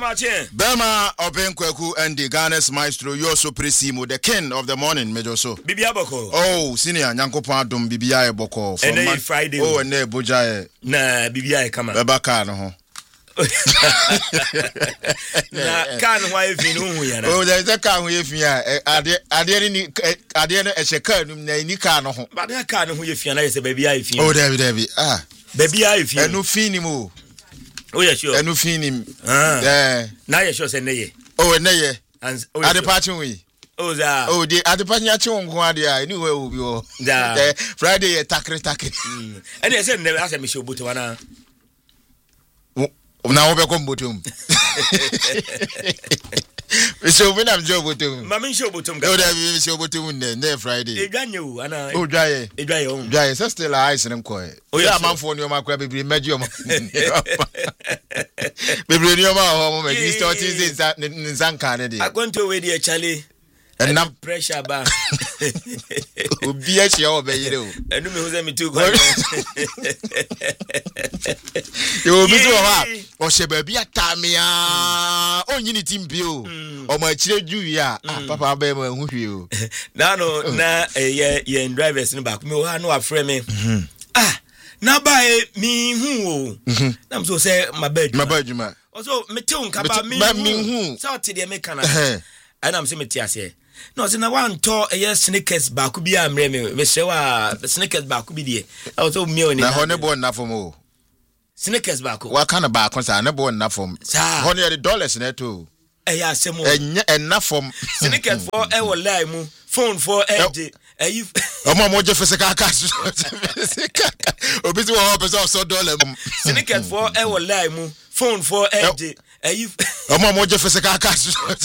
Mache. Bema Obenkweku and the Ghana's maestro Yoso Presimo, the king of the morning, Mejoso. Bibia Boko. Oh, senior Nyankopa dum Bibia Boko. And Friday. Oh, and ne Bujaye. Nah, Bibia come on. Babaka no. Can't wife in Uya. Oh, there's a car with me. I didn't a second, Nika no. But I can't who you feel as a baby. I feel. Oh, David. Ah, baby, I feel. And no finimo. Oh, yeah, sure. And no finim. Now you're sure saying nay. Oh, and nay. And at the party we. Oh, that. Oh, the at the Panyachon Guadia, I knew where we were. Friday, takre. And I said, never asked me, show Butuana. Now we come Butum. So when I'm Joe Butum, Mammy show Butum, go there, we show Butum there Friday. A gun you, and I. Oh, dry, dry, so still ice and quiet. Oh, yeah, man, for your macrabi, medium. Baby, your mom, you start in Zanka. I'm going to away, dear Charlie. And now pressure bar. Be a show, baby. And you know, me too. You will be so hard. Or she be a Tamia. Oh, you need him bill. Or my children, ya. Papa, baby, who you? No, yeah, drivers in the back. Me, I know a friend. Ah, now by me, who? I'm so say my bed. Also, me too, Kaba, me, who? So, today, me can. And I'm saying, Metias. No, so now one tour a year sneakers back could be a meme. We say, sneakers back could be there. I was so million. I want to born enough for more. Sneakers back. What kind of back was I never enough from? $100 in it too. Yes, enough from sneakers for our lime, phone for LG. Mama, just for Sakakas. Obviously, also dollar. Sneakers for our lime, phone for LG. Mama, just for Sakakas.